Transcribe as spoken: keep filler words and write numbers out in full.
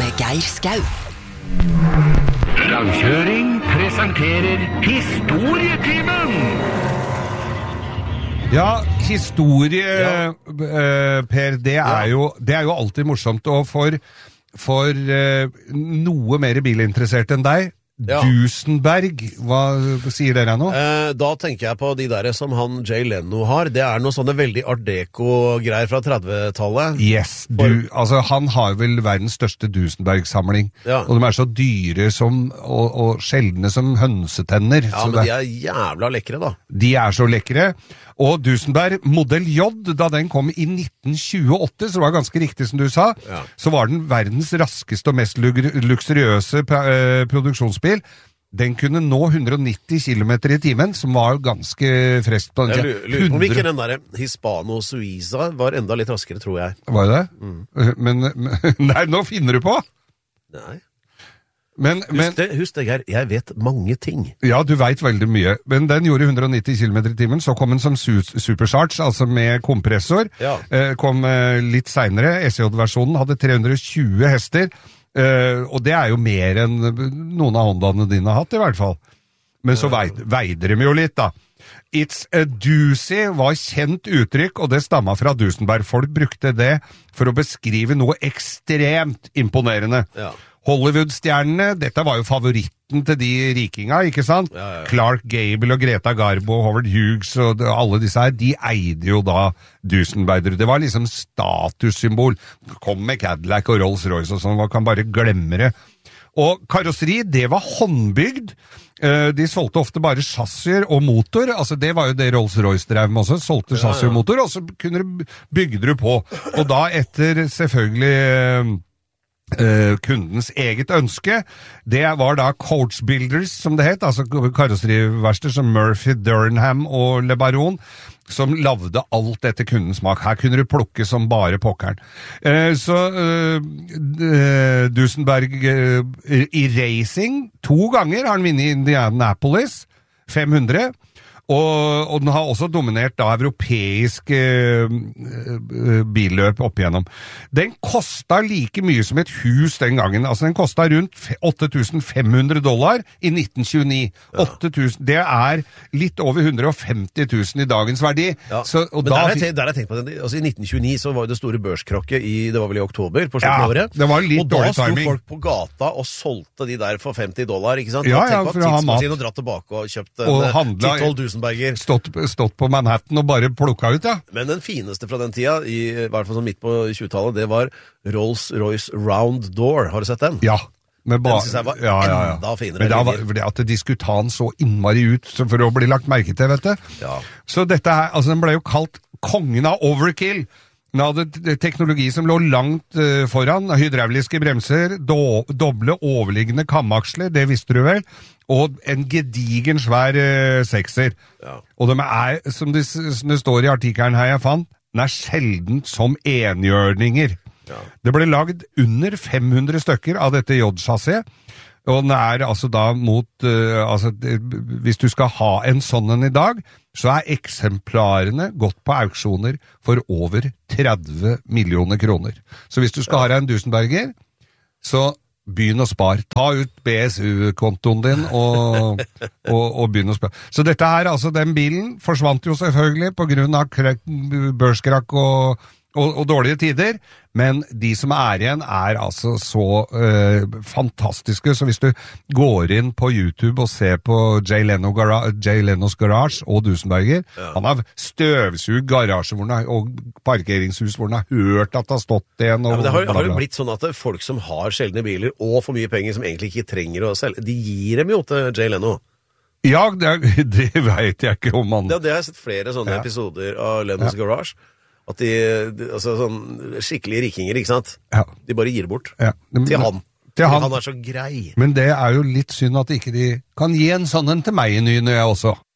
med Geir Skau. Langkjøring presenterer Historietimen! Ja, historie, ja. Uh, Per, det er, ja. jo, det er jo alltid morsomt, og for, for uh, noe mer bilinteressert enn deg, ja. Duesenberg, hva sier dere nå? Eh, da tenker jeg på de der som han Jay Leno har. Det er noe sånne veldig art deco-greier fra trettitallet. Yes, du, For... altså han har vel verdens største Duesenberg-samling. Ja. Og de er så dyre som, og, og sjeldne som hønsetenner. Ja, men det... de er jævla lekre da. De er så lekre. Og Duesenberg Modell J, da den kom i nitten tjueåtte, så var det ganske riktig som du sa, ja. Så var den verdens raskeste og mest luksuriøse eh, produksjonsbil. Den kunne nå hundre og nitti kilometer i timen, som var ganske freskt. På jeg lurer på om ikke den der Hispano Suiza var enda litt raskere, tror jeg. Var det? Mm. Men, men nei, nå finner du på! Nei. Men, husk, men, det, husk det, Geir, jeg vet mange ting. Ja, du vet veldig mye. Men den gjorde hundre og nitti kilometer i timen, så kom den som su supercharge, altså med kompressor. Ja. Eh, kom eh, litt senere, S J-versjonen hadde tre hundre og tjue hester, eh, og det er jo mer enn noen av Hondaene dine har hatt, i hvert fall. Men så veide, veide de jo litt, da. It's a doozy var kjent uttrykk, og det stamma fra Duesenberg. Folk brukte det for å beskrive noe ekstremt imponerende. Ja. Hollywood-stjernene, dette var jo favoritten til de rikinga, ikke sant? Ja, ja, ja. Clark Gable og Greta Garbo og Howard Hughes og alle disse her, de eide jo da Duesenberg. Det var liksom statussymbol. Kom med Cadillac og Rolls-Royce og sånn, man kan bare glemme det. Og karosseri, det var håndbygd. De solgte ofte bare chassier og motor, altså det var jo det Rolls-Royce drev med også, solgte chassier og motor, og så kunne du bygge det på. Og da etter selvfølgelig... Uh, kundens eget ønske, det var da Coach Builders, som det het, altså karosseriverster som Murphy, Durham og Le Baron, som lavde alt etter kundens smak. Her kunne du plukke som bare pokkeren. Uh, så uh, uh, Duesenberg uh, i racing, to ganger har han vunnet i Indianapolis, fem hundre, Og, og den har også dominert da europeisk eh, billøp opp igjennom. Den kostet like mye som et hus den gangen. Altså den kostet rundt åtte tusen fem hundre dollar i nitten tjueni. Ja. åtte tusen, det er litt over hundre og femti tusen i dagens verdi. Ja. Så, og Men da, der har jeg, der har jeg tenkt på det. Altså i nitten tjueni så var jo det store børskrokket i, det var vel i oktober på slutten av ja, året. Det var litt og da dårlig timing. sto folk på gata og solgte de der for femti dollar, ikke sant? Ja, ja, for å ha mat. Og dratt tilbake og kjøpt en ti tolv Duesenberger. Stått, stått på Manhattan og bare plukka ut, ja. Men den fineste fra den tida, i, i hvert fall sånn midt på tjuetallet, det var Rolls-Royce Round Door. Har du sett den? Ja. Den synes jeg var ja, ja, ja. enda finere. Men det var fordi at de skulle ta den så innmari ut for å bli lagt merke til, vet du. Ja. Så dette her, altså den ble jo kalt kongen av overkill. Den hadde teknologi som lå langt uh, foran, hydrauliske bremser, do, doble overliggende kamaksler, det visste du vel, og en gedigen svær uh, sekser. Ja. Og de er, som det, som det står i artikkelen her jeg fant, den er sjelden som enhjørninger. Ja. Det ble lagd under fem hundre stykker av dette J-chassiet, og den er altså da mot, uh, altså, det, hvis du skal ha en sånn en i dag, så er eksemplarene gått på auksjoner for over tretti millioner kroner. Så hvis du skal ha deg en Duesenberger, så begynn å spare. Ta ut B S U-kontoen din og, og, og begynn å spare. Så dette her, altså den bilen forsvant jo selvfølgelig på grunn av børskrakk og Og, og dårlige tider, men de som er igjen er altså så øh, fantastiske, så hvis du går inn på YouTube og ser på Jay, Leno Gara Jay Lenos Garage og Duesenberger, ja. Han har støvsug garasje hvor han har, og parkeringshus hvor han har hørt at det har stått en. Og, ja, men det har, har jo blitt sånn at folk som har sjeldne biler og for mye penger som egentlig ikke trenger å selge, de gir dem jo til Jay Leno. Ja, det, det vet jeg ikke om han... Ja, det har jeg sett flere sånne ja. episoder av Lenos ja. Garage. At de, de altså sånn skikkelige rikinger, ikke sant? Ja. De bare gir bort. Ja. Men, til han. Til han. Han er så grei. Men det er jo litt synd at ikke de kan gi en sånn en til meg i ny når jeg også.